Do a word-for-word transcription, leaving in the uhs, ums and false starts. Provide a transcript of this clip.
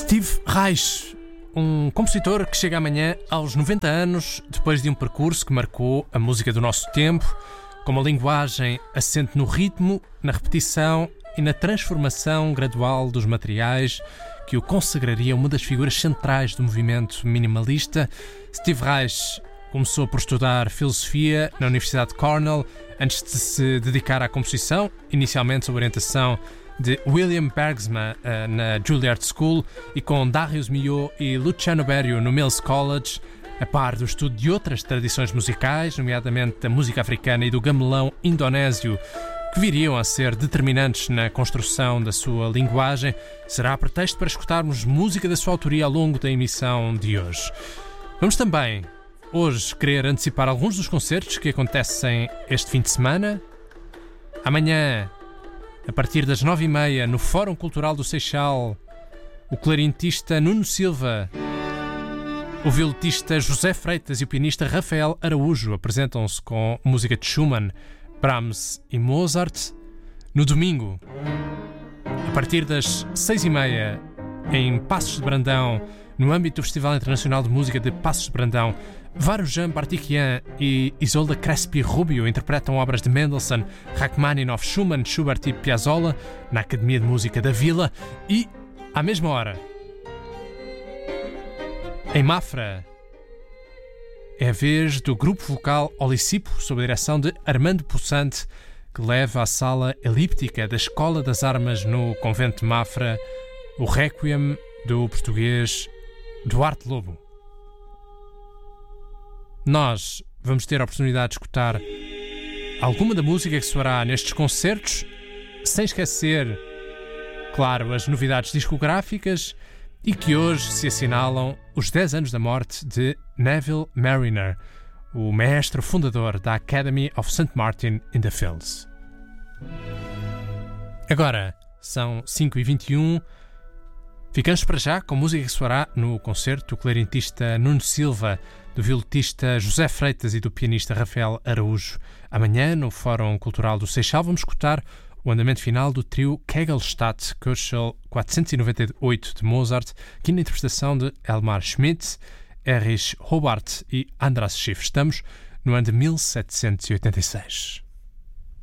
Steve Reich, um compositor que chega amanhã aos noventa anos, depois de um percurso que marcou a música do nosso tempo, com uma linguagem assente no ritmo, na repetição e na transformação gradual dos materiais, que o consagraria uma das figuras centrais do movimento minimalista. Steve Reich começou por estudar filosofia na Universidade de Cornell, antes de se dedicar à composição, inicialmente sob orientação de William Bergsma uh, na Juilliard School e com Darius Milhaud e Luciano Berio no Mills College, a par do estudo de outras tradições musicais, nomeadamente da música africana e do gamelão indonésio, que viriam a ser determinantes na construção da sua linguagem. Será pretexto para escutarmos música da sua autoria ao longo da emissão de hoje. Vamos também, hoje, querer antecipar alguns dos concertos que acontecem este fim de semana. Amanhã, a partir das nove e meia, no Fórum Cultural do Seixal, o clarinetista Nuno Silva, o violetista José Freitas e o pianista Rafael Araújo apresentam-se com música de Schumann, Brahms e Mozart. No domingo, a partir das seis e meia, em Passos de Brandão, no âmbito do Festival Internacional de Música de Passos de Brandão, Varujan Bartikian e Isolda Crespi Rubio interpretam obras de Mendelssohn, Rachmaninoff, Schumann, Schubert e Piazzolla na Academia de Música da Vila. E, à mesma hora, em Mafra, é a vez do grupo vocal Olicipo, sob a direção de Armando Possante, que leva à sala elíptica da Escola das Armas no Convento de Mafra o Requiem do português Duarte Lobo. Nós vamos ter a oportunidade de escutar alguma da música que soará nestes concertos, sem esquecer, claro, as novidades discográficas, e que hoje se assinalam os dez anos da morte de Neville Marriner, o maestro fundador da Academy of Saint Martin in the Fields. Agora são cinco e vinte e um. Ficamos para já com música que soará no concerto do clarinetista Nuno Silva, do violetista José Freitas e do pianista Rafael Araújo. Amanhã, no Fórum Cultural do Seixal, vamos escutar o andamento final do trio Kegelstadt Köchel quatrocentos e noventa e oito de Mozart, aqui na interpretação de Elmar Schmidt, Erich Hobart e Andras Schiff. Estamos no ano de mil setecentos e oitenta e seis.